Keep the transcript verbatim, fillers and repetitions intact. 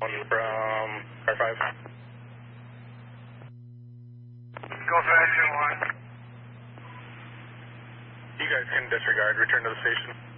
one from car five. Go for engine one. You guys can disregard, return to the station.